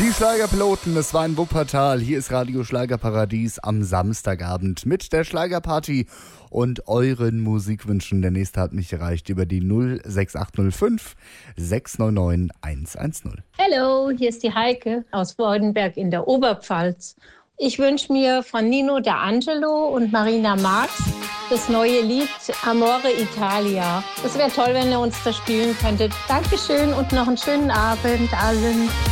Die Schlagerpiloten, es war in Wuppertal. Hier ist Radio Schlagerparadies am Samstagabend mit der Schlagerparty und euren Musikwünschen. Der nächste hat mich erreicht über die 06805 699 110. Hallo, hier ist die Heike aus Freudenberg in der Oberpfalz. Ich wünsche mir von Nino D'Angelo und Marina Marx das neue Lied Amore Italia. Es wäre toll, wenn ihr uns das spielen könntet. Dankeschön und noch einen schönen Abend allen.